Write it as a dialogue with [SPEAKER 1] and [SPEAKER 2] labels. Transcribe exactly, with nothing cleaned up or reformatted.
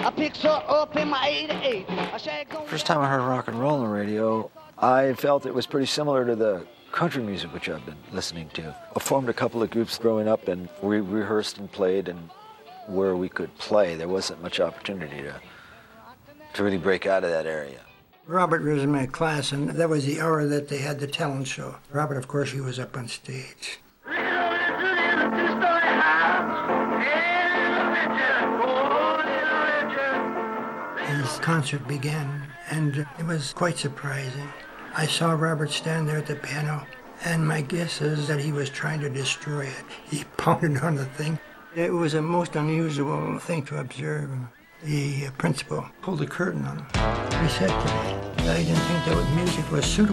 [SPEAKER 1] I picked her up in my eighty-eight. I said, go
[SPEAKER 2] First time I heard rock and roll on the radio, I felt it was pretty similar to the country music which I've been listening to. I formed a couple of groups growing up, and we rehearsed and played, and where we could play, there wasn't much opportunity to, to really break out of that area.
[SPEAKER 3] Robert was in my class, and that was the hour that they had the talent show. Robert, of course, he was up on stage. His concert began, and it was quite surprising. I saw Robert stand there at the piano, and my guess is that he was trying to destroy it. He pounded on the thing. It was a most unusual thing to observe. The principal pulled the curtain on him. He said to me that he didn't think that music was suitable.